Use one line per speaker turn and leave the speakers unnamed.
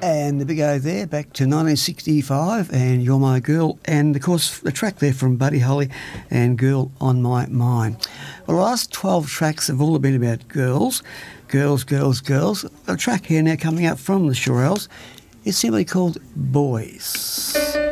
And the big O there, back to 1965, and You're My Girl, and of course the track there from Buddy Holly and Girl on My Mind. Well, the last 12 tracks have all been about girls. Girls, girls, girls. A track here now coming up from the Shirelles is simply called Boys.